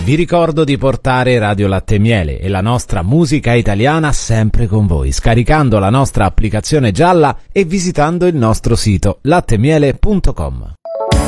Vi ricordo di portare Radio Latte e Miele e la nostra musica italiana sempre con voi, scaricando la nostra applicazione gialla e visitando il nostro sito lattemiele.com.